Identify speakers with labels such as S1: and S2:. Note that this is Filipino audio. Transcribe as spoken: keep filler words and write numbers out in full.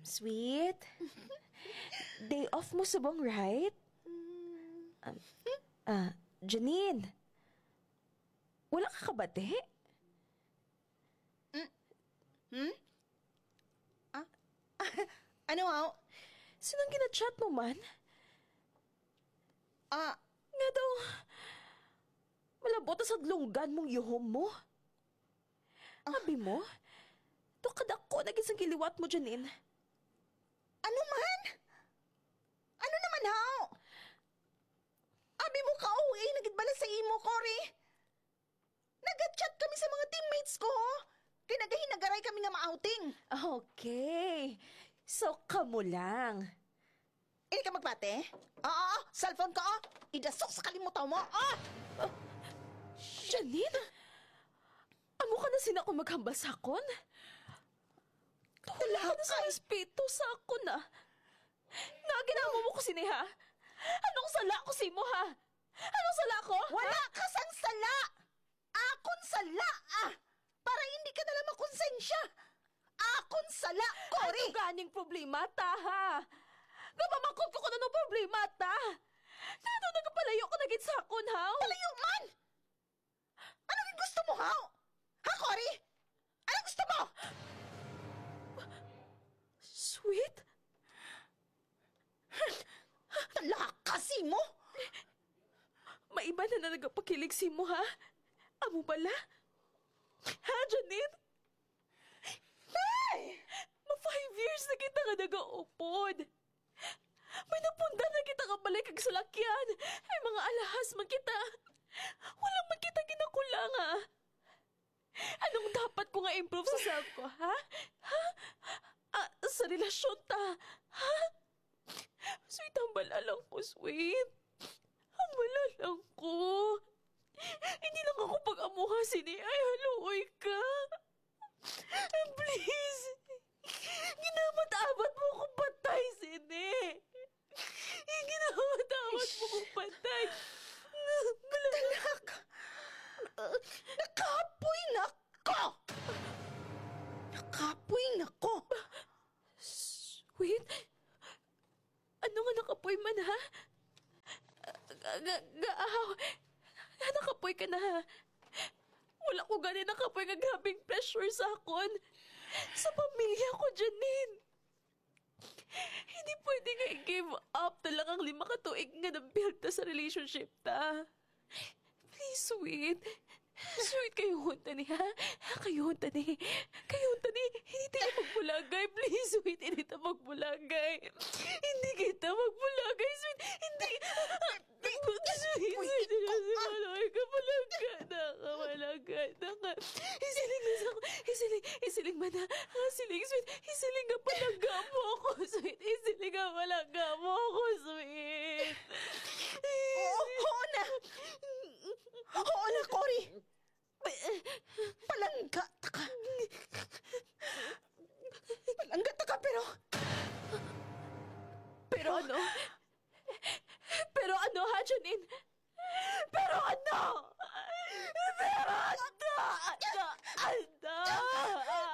S1: Sweet? Day off mo subong, right? Um, ah, Janine? Wala ka kabate?
S2: Ano, aw?
S1: Sinang ginachat mo man?
S2: Ah,
S1: Nga daw, malabot na sa lunggan mong yuhom mo. Abi mo, to kadako na gisang giliwat mo, Janine.
S2: ano man? Ano naman, haw? Abi mo ka, uwi, nagitbala sa imo, Cory. Nag-chat kami sa mga teammates ko, ho. Kaya nagahinagaray kami nga ma-outing.
S1: Okay, so kamo lang.
S2: Hindi ka magbate? Oo, cellphone ko, oh. Idasok sa kalimutan mo, oh!
S1: Janine? Amo ka na sina ko maghambal sa akon? Wala ka na sa respeto sa akon, ah. Naginamo mo ko sini, ha? Anong sala ko si mo, ha? Anong sala ko?
S2: Wala ka sang sala! Akon sala, ah! Para hindi ka nalang makonsensya. Akon sala, Cory!
S1: Ano ganing problema, ta, ha? Napamakot ko ko na ng problema, ta! Nato nagpalayo ko na git sa akon, ha?
S2: Palayo man! Ano yung gusto mo, haw? Ha, Cory? Ano gusto mo?
S1: Sweet?
S2: Lakasi mo?
S1: Maiba na na nagapakilig si mo, ha? Amo bala? Ha, Janine?
S2: Ay!
S1: Ma five years na kita nga nagaupod. May napunda na kita nga balik kag salakyan. Ay mga alahas man kita. Walang man kita ginakulang, ha? Anong dapat ko nga improve sa self ko, ha? Ha? Ah, sa relasyon ta, ha? Sweet, ang bala lang ko, sweet. Ang bala lang ko. Hindi lang ako pag-amuha sini. Ay, haluoy ka. Please. Ginamat-amat mo akong patay, sini. Ginamat-amat mo akong patay.
S2: Talak! Nakapoy na ko! Nakapoy na ko!
S1: Sweet? Ano nga nakapoy man, ha? Gaahaw. Nakapoy ka na, ha? Wala ko gani nakapoy nga grabing pressure sa akon. Sa pamilya ko, Janine. Hindi pwede nga i-give up na lang ang lima katuig nga na-build ta sa relationship ta. Please, sweet. Sweet, kayo hunta ni, ha? Kayo hunta ni. Kayo hunta ni. Hindi tayo magbulagay. Please, sweet. Hindi tayo magbulagay. Hindi kita magbulagay, sweet. Hindi. Sweet, sweet. Malagay ka. Malagay na ka. Malagay na ka. Isiling na sa Isiling. Isiling man na. Isiling, sweet. Isiling nga palaga mo ako, sweet. Isiling nga palaga mo ako, sweet.
S2: Oo, oo na! Oo na, Cory! Palangga ta ka. Palangga ta ka, pero...
S1: Pero ano? Pero ano, ha, Janine? Pero ano? Pero ano? Ano? Ano?